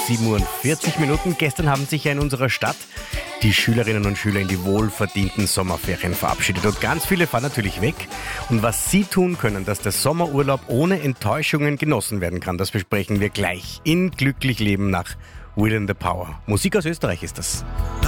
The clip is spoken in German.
7:40 Uhr. Gestern haben sich ja in unserer Stadt die Schülerinnen und Schüler in die wohlverdienten Sommerferien verabschiedet. Und ganz viele fahren natürlich weg. Und was sie tun können, dass der Sommerurlaub ohne Enttäuschungen genossen werden kann, das besprechen wir gleich in Glücklich Leben nach Will in the Power. Musik aus Österreich ist das.